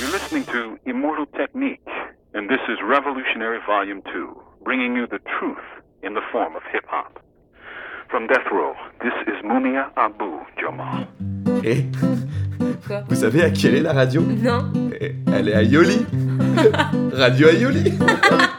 You're listening to Immortal Technique, and this is Revolutionary Volume 2, bringing you the truth in the form of hip-hop. From Death Row, this is Mumia Abu Jamal. Et Quoi? vous savez à qui elle est la radio? Non. Elle est à Yoli. Radio à Yoli.